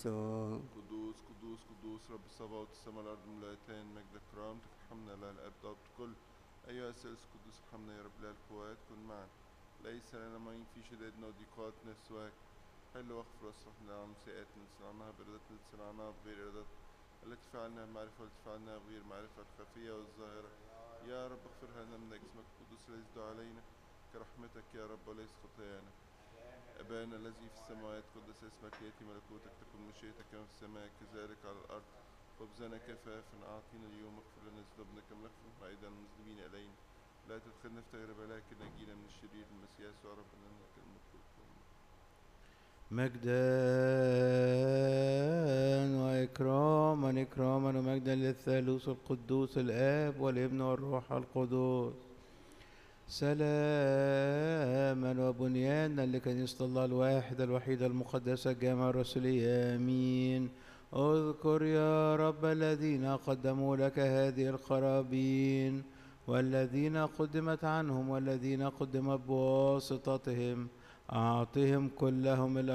قدوس قدوس قدوس رب السماوات والسماء والأرض ملائكتين مجدك كرامتك ارحمنا لا الأب ضابط كل أيها الثالث القدوس ارحمنا يا رب لا القوات كن معنا ليس لنا معين في شدائدنا وضيقاتنا سواك حل واغفر واصلح لنا عن سيئاتنا صنعناها بإرادتنا صنعناها بغير إرادتنا التي فعلناها بمعرفة والتي فعلناها بغير معرفة الخفية والظاهرة يا رب اغفرها لنا من اسمك القدوس الذي يزداد علينا كرحمتك يا رب وليس خطايانا أبانا الذي في السماوات قدس اسمك يأتي ملكوتك تكن مشيئتك كما في السماء كذلك على الأرض خبزنا كفافا أعطينا اليوم اغفر لنا ذنوبنا كما نغفر أيضا المذنبين إلينا لا تدخلنا في تجربة لكن نجينا من الشرير المسيح يسوع ربنا لك الملك والقوة مجدا وإكراما ومجدا للثالوث القدوس الآب والابن والروح القدس سلاما وبنيانا لكنيسة الله الواحد الوحيد المقدسة الجامعة الرسولية آمين. اذكر يا رب الذين قدموا لك هذه القرابين والذين قدمت عنهم والذين قدمت بواسطتهم أعطهم كلهم